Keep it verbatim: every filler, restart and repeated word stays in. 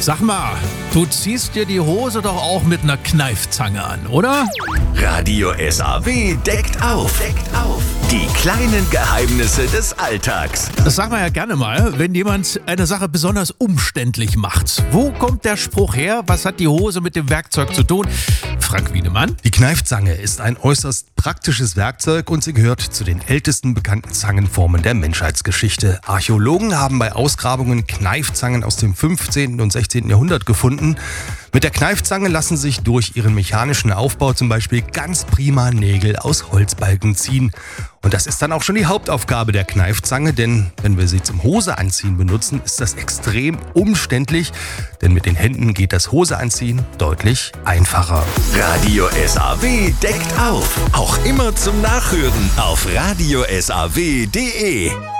Sag mal, du ziehst dir die Hose doch auch mit einer Kneifzange an, oder? Radio S A W deckt auf. Deckt auf. Die kleinen Geheimnisse des Alltags. Das sagt man ja gerne mal, wenn jemand eine Sache besonders umständlich macht. Wo kommt der Spruch her? Was hat die Hose mit dem Werkzeug zu tun? Frank Wiedemann. Die Kneifzange ist ein äußerst praktisches Werkzeug und sie gehört zu den ältesten bekannten Zangenformen der Menschheitsgeschichte. Archäologen haben bei Ausgrabungen Kneifzangen aus dem fünfzehnten und sechzehnten Jahrhundert gefunden. Mit der Kneifzange lassen sich durch ihren mechanischen Aufbau zum Beispiel ganz prima Nägel aus Holzbalken ziehen. Und das ist dann auch schon die Hauptaufgabe der Kneifzange, denn wenn wir sie zum Hoseanziehen benutzen, ist das extrem umständlich, denn mit den Händen geht das Hoseanziehen deutlich einfacher. Radio S A W deckt auf. Auch immer zum Nachhören auf radio s a w punkt d e.